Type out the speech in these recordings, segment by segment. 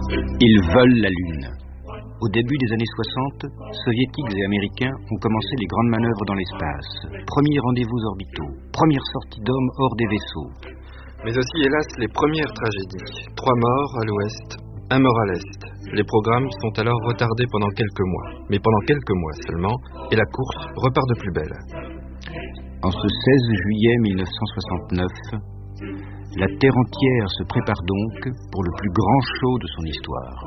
Ils veulent la Lune. Au début des années 60, soviétiques et américains ont commencé les grandes manœuvres dans l'espace. Premiers rendez-vous orbitaux, première sortie d'hommes hors des vaisseaux. Mais aussi, hélas, les premières tragédies. 3 morts à l'ouest, 1 mort à l'est. Les programmes sont alors retardés pendant quelques mois. Mais pendant quelques mois seulement, et la course repart de plus belle. En ce 16 juillet 1969, la Terre entière se prépare donc pour le plus grand show de son histoire.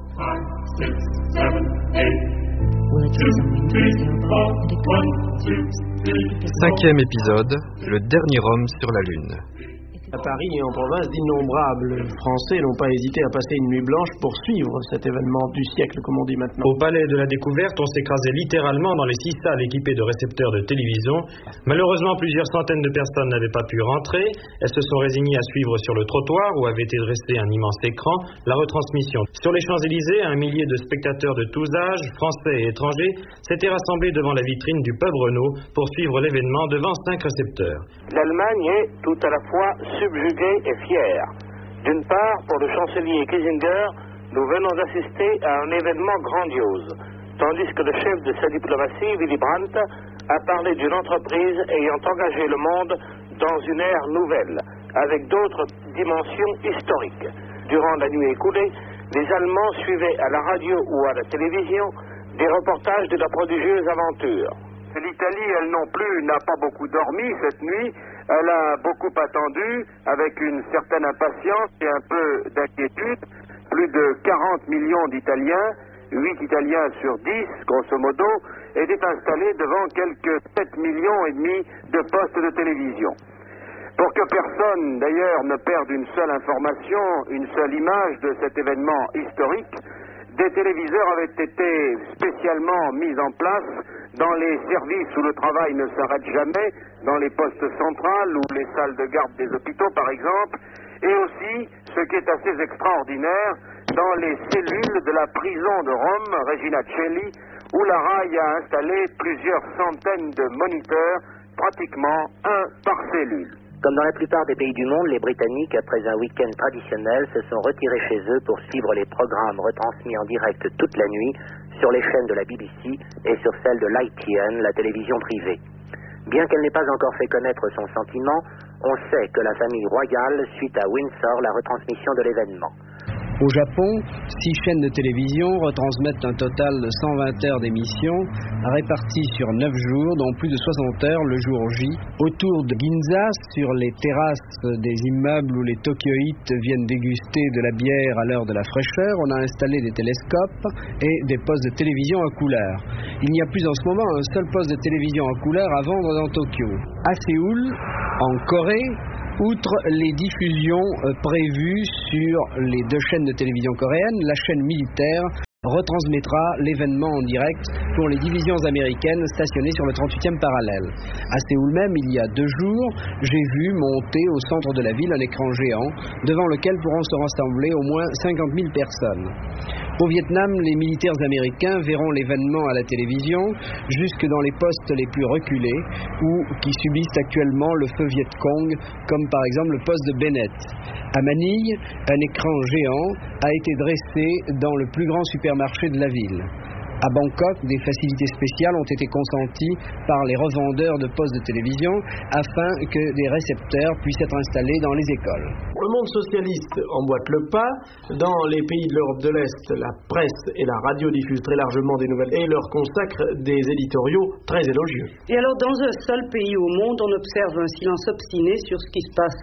5e épisode, le dernier homme sur la Lune. À Paris et en province, d'innombrables Français n'ont pas hésité à passer une nuit blanche pour suivre cet événement du siècle, comme on dit maintenant. Au Palais de la Découverte, on s'écrasait littéralement dans les 6 salles équipées de récepteurs de télévision. Malheureusement, plusieurs centaines de personnes n'avaient pas pu rentrer. Elles se sont résignées à suivre sur le trottoir où avait été dressé un immense écran la retransmission. Sur les Champs-Élysées, 1 millier de spectateurs de tous âges, français et étrangers, s'étaient rassemblés devant la vitrine du pub Renault pour suivre l'événement devant 5 récepteurs. L'Allemagne est tout à la fois subjuguée et fière. D'une part, pour le chancelier Kissinger, nous venons d'assister à un événement grandiose, tandis que le chef de sa diplomatie, Willy Brandt, a parlé d'une entreprise ayant engagé le monde dans une ère nouvelle, avec d'autres dimensions historiques. Durant la nuit écoulée, les Allemands suivaient à la radio ou à la télévision des reportages de la prodigieuse aventure. L'Italie, elle non plus, n'a pas beaucoup dormi cette nuit. Elle a beaucoup attendu, avec une certaine impatience et un peu d'inquiétude. Plus de 40 millions d'Italiens, 8 Italiens sur 10, grosso modo, étaient installés devant quelques 7 millions et demi de postes de télévision. Pour que personne, d'ailleurs, ne perde une seule information, une seule image de cet événement historique, des téléviseurs avaient été spécialement mis en place dans les services où le travail ne s'arrête jamais, dans les postes centrales ou les salles de garde des hôpitaux par exemple, et aussi, ce qui est assez extraordinaire, dans les cellules de la prison de Rome, Regina Coeli, où la RAI a installé plusieurs centaines de moniteurs, pratiquement un par cellule. Comme dans la plupart des pays du monde, les Britanniques, après un week-end traditionnel, se sont retirés chez eux pour suivre les programmes retransmis en direct toute la nuit sur les chaînes de la BBC et sur celles de l'ITN, la télévision privée. Bien qu'elle n'ait pas encore fait connaître son sentiment, on sait que la famille royale suit à Windsor la retransmission de l'événement. Au Japon, 6 chaînes de télévision retransmettent un total de 120 heures d'émissions, réparties sur 9 jours, dont plus de 60 heures le jour J. Autour de Ginza, sur les terrasses des immeubles où les Tokyoïtes viennent déguster de la bière à l'heure de la fraîcheur, on a installé des télescopes et des postes de télévision à couleur. Il n'y a plus en ce moment un seul poste de télévision à couleur à vendre dans Tokyo. À Séoul, en Corée, outre les diffusions prévues sur les 2 chaînes de télévision coréennes, la chaîne militaire retransmettra l'événement en direct pour les divisions américaines stationnées sur le 38e parallèle. À Séoul même, il y a 2 jours, j'ai vu monter au centre de la ville un écran géant devant lequel pourront se rassembler au moins 50 000 personnes. Au Vietnam, les militaires américains verront l'événement à la télévision jusque dans les postes les plus reculés ou qui subissent actuellement le feu Viet Cong, comme par exemple le poste de Bennett. À Manille, un écran géant a été dressé dans le plus grand supermarché de la ville. À Bangkok, des facilités spéciales ont été consenties par les revendeurs de postes de télévision afin que des récepteurs puissent être installés dans les écoles. Le monde socialiste emboîte le pas. Dans les pays de l'Europe de l'Est, la presse et la radio diffusent très largement des nouvelles et leur consacrent des éditoriaux très élogieux. Et alors, dans un seul pays au monde, on observe un silence obstiné sur ce qui se passe.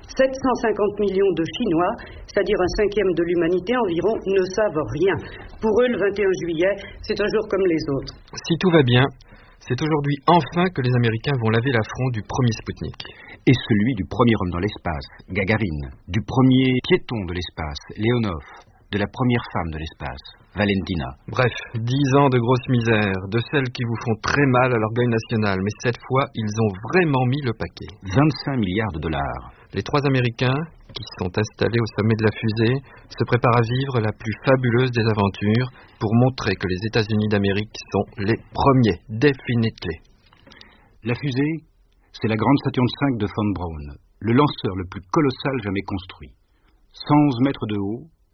750 millions de Chinois, c'est-à-dire un 5e de l'humanité environ, ne savent rien. Pour eux, le 21 juillet, c'est un jour comme les autres. Si tout va bien, c'est aujourd'hui enfin que les Américains vont laver l'affront du premier Spoutnik. Et celui du premier homme dans l'espace, Gagarine, du premier piéton de l'espace, Leonov, de la première femme de l'espace, Valentina. Bref, 10 ans de grosse misère, de celles qui vous font très mal à l'orgueil national, mais cette fois, ils ont vraiment mis le paquet. 25 milliards de dollars. Les 3 Américains, qui sont installés au sommet de la fusée, se préparent à vivre la plus fabuleuse des aventures pour montrer que les États-Unis d'Amérique sont les premiers, definitely. La fusée, c'est la grande Saturn V de von Braun, le lanceur le plus colossal jamais construit. 111 mètres de haut,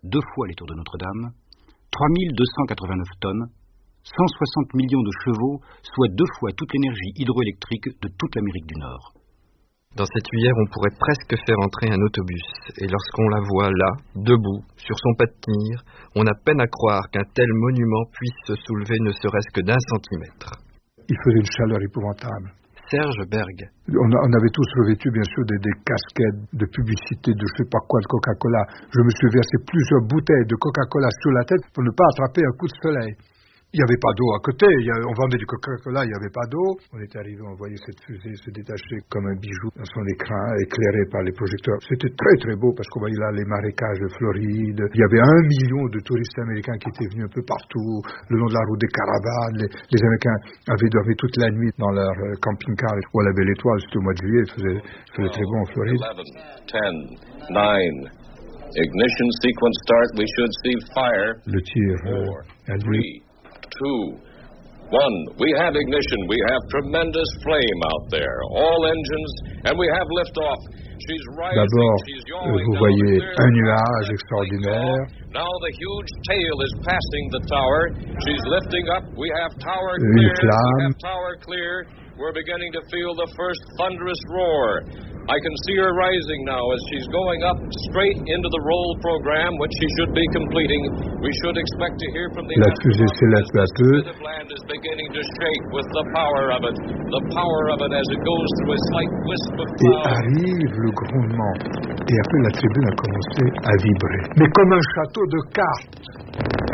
2 fois les tours de Notre-Dame, 3289 tonnes, 160 millions de chevaux, soit 2 fois toute l'énergie hydroélectrique de toute l'Amérique du Nord. Dans cette tuyère, on pourrait presque faire entrer un autobus, et lorsqu'on la voit là, debout, sur son pas de tir, on a peine à croire qu'un tel monument puisse se soulever ne serait-ce que d'1 centimètre. Il faisait une chaleur épouvantable. Serge Berg. On avait tous revêtu, bien sûr, des casquettes de publicité de je sais pas quoi, de Coca-Cola. Je me suis versé plusieurs bouteilles de Coca-Cola sur la tête pour ne pas attraper un coup de soleil. Il n'y avait pas d'eau à côté, on vendait du Coca-Cola, il n'y avait pas d'eau. On était arrivé, on voyait cette fusée se détacher comme un bijou dans son écran, éclairé par les projecteurs. C'était très très beau parce qu'on voyait là les marécages de Floride. Il y avait 1 million de touristes américains qui étaient venus un peu partout, le long de la route des caravanes. Les Américains avaient dormi toute la nuit dans leur camping-car où à la Belle Étoile, c'était au mois de juillet, il faisait très bon en Floride. 11, 10, 9, ignition sequence start, we should see fire. Le tir a lieu. 2, 1, we have ignition, we have tremendous flame out there, all engines, and we have liftoff. She's rising, D'abord, she's yawing, vous voyez un nuage extraordinaire. Now the huge tail is passing the tower. She's lifting up, we have tower Une clear, flamme. we have tower clear. We're beginning to feel the first thunderous roar. I can see her rising now as she's going up straight into the roll program, which she should be completing. We should expect to hear from the La fusée s'élève peu à peu. The land is beginning to shake with the power of it as it goes through a slight wisp of Et cloud. arrive le grondement. Et après, la tribune a commencé à vibrer. Mais comme un château de cartes.